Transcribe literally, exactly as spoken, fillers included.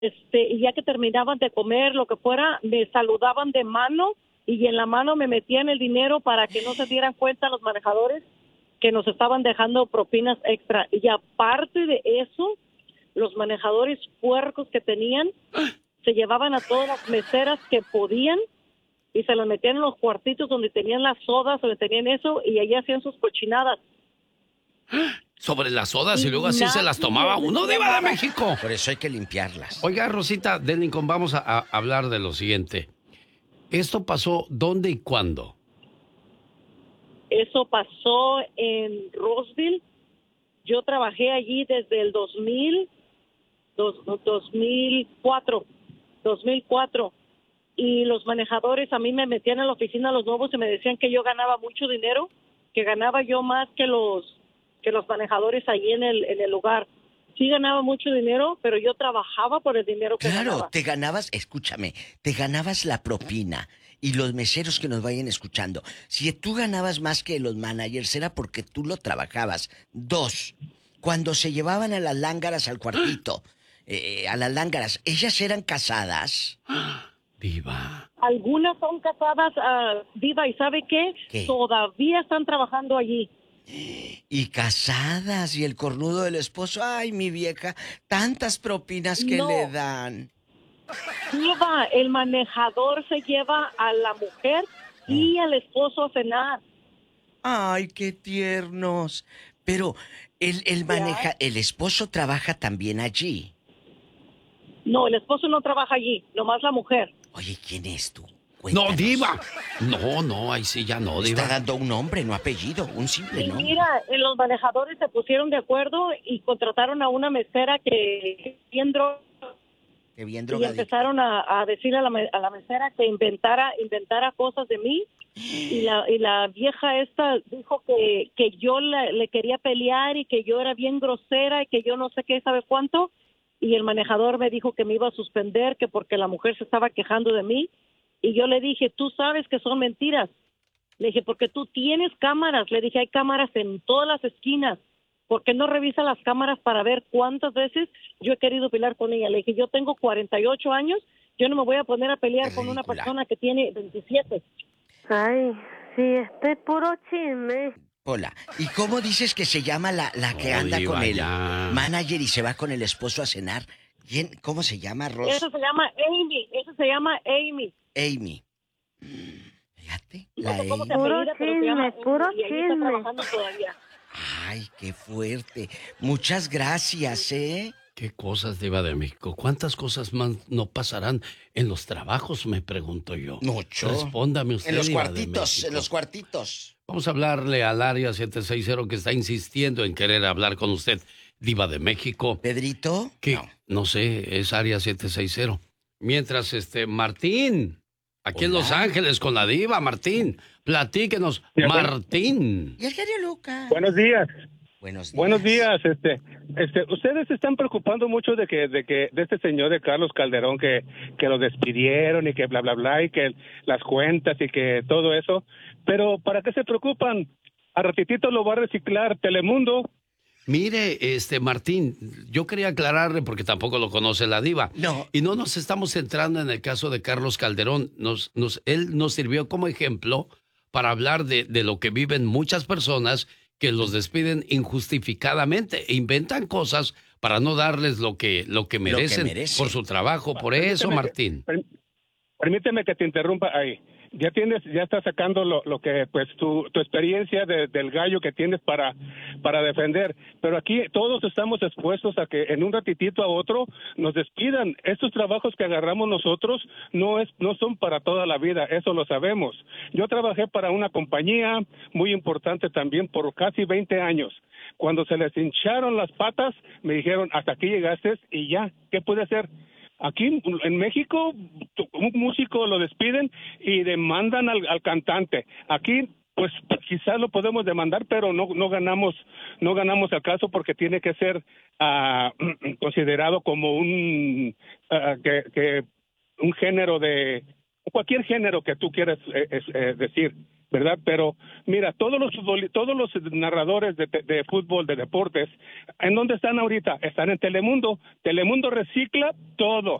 este, y ya que terminaban de comer, lo que fuera, me saludaban de mano y en la mano me metían el dinero para que no se dieran cuenta los manejadores que nos estaban dejando propinas extra. Y aparte de eso, los manejadores puercos que tenían se llevaban a todas las meseras que podían y se las metían en los cuartitos donde tenían las sodas, donde tenían eso, y allí hacían sus cochinadas. Sobre las sodas y, Y luego así se las tomaba nadie uno, decía Diva de nada. México. Por eso hay que limpiarlas. Oiga, Rosita de Lincoln, vamos a, a hablar de lo siguiente. ¿Esto pasó dónde y cuándo? Eso pasó en Roseville. Yo trabajé allí desde el dos mil, dos, dos mil cuatro, dos mil cuatro. Y los manejadores a mí me metían en la oficina los nuevos y me decían que yo ganaba mucho dinero, que ganaba yo más que los que los manejadores allí en el en el lugar. Sí ganaba mucho dinero, pero yo trabajaba por el dinero que Claro, ganaba. te ganabas, escúchame, te ganabas la propina. Y los meseros que nos vayan escuchando, si tú ganabas más que los managers era porque tú lo trabajabas. Dos, cuando se llevaban a las lángaras al cuartito, eh, a las lángaras, ¿ellas eran casadas? Diva. Algunas son casadas, uh, Diva, ¿y sabe qué? ¿Qué? Todavía están trabajando allí. Y casadas, y el cornudo del esposo, ay, mi vieja, tantas propinas que No. le dan. Diva, el manejador se lleva a la mujer y al esposo a cenar. Ay, qué tiernos. Pero el, el maneja, el esposo trabaja también allí. No, el esposo no trabaja allí, nomás la mujer. Oye, ¿quién es tú? No, Cuéntanos. Diva. No, no, ahí sí ya no, Diva. Está dando un nombre, no apellido, un simple Y nombre. mira, eh, los manejadores se pusieron de acuerdo y contrataron a una mesera que bien dro- Qué bien y drogadicta. empezaron a, a decirle a la, me- a la mesera que inventara inventara cosas de mí. Y la, y la vieja esta dijo que, que yo le, le quería pelear y que yo era bien grosera y que yo no sé qué, sabe cuánto. Y el manejador me dijo que me iba a suspender, que porque la mujer se estaba quejando de mí. Y yo le dije, tú sabes que son mentiras. Le dije, porque tú tienes cámaras. Le dije, hay cámaras en todas las esquinas. ¿Por qué no revisa las cámaras para ver cuántas veces yo he querido pelear con ella? Le dije, yo tengo cuarenta y ocho años, yo no me voy a poner a pelear Qué con una ridícula. persona que tiene veintisiete. Ay, sí, este es puro chisme. Hola, ¿y cómo dices que se llama la, la que No, anda Diva, con el ya. manager y se va con el esposo a cenar? ¿Quién? ¿Cómo se llama, Ros? Eso se llama Amy, eso se llama Amy. Amy. Mm, Fíjate, No la sé cómo se Amy. Puro apellida, pero se llama chisme, puro Amy y ahí está chisme. trabajando todavía. Ay, qué fuerte. Muchas gracias, ¿eh? ¿Qué cosas, Diva de México? ¿Cuántas cosas más no pasarán en los trabajos, me pregunto yo? Mucho. Respóndame usted, En los Diva de cuartitos, México. en los cuartitos. Vamos a hablarle al área siete seis cero que está insistiendo en querer hablar con usted, Diva de México. ¿Pedrito? Que, No. no sé, es área siete seis cero. Mientras, este, Martín, aquí en Hola. Los Ángeles con la Diva, Martín. Platíquenos, Sí, bueno. Martín. ¿Y el genio Lucas? Buenos días. Buenos días. Buenos días, este, este, ustedes se están preocupando mucho de que, de que, de este señor de Carlos Calderón que, que lo despidieron y que bla bla bla y que las cuentas y que todo eso, pero ¿para qué se preocupan? A ratitito lo va a reciclar Telemundo. Mire, este, Martín, yo quería aclararle porque tampoco lo conoce la Diva. No. Y no nos estamos centrando en el caso de Carlos Calderón. Nos, nos, él nos sirvió como ejemplo para hablar de, de lo que viven muchas personas que los despiden injustificadamente e inventan cosas para no darles lo que, lo que merecen merecen. por su trabajo. Por eso, Permíteme- Martín. per- Permíteme que te interrumpa ahí. Ya tienes, ya estás sacando lo, lo que, pues, tu, tu experiencia de- del gallo que tienes para, para defender. Pero aquí todos estamos expuestos a que en un ratitito a otro nos despidan. Estos trabajos que agarramos nosotros no es, no son para toda la vida, eso lo sabemos. Yo trabajé para una compañía muy importante también por casi veinte años. Cuando se les hincharon las patas, me dijeron, hasta aquí llegaste y ya, ¿qué puede hacer? Aquí en México, un músico lo despiden y demandan al, al cantante. Aquí, pues quizás lo podemos demandar, pero no no ganamos no ganamos el caso porque tiene que ser uh, considerado como un uh, que, que un género de cualquier género que tú quieras eh, es, eh, decir. ¿verdad? Pero mira, todos los futbol, todos los narradores de, de fútbol, de deportes, ¿en dónde están ahorita? Están en Telemundo. Telemundo recicla todo.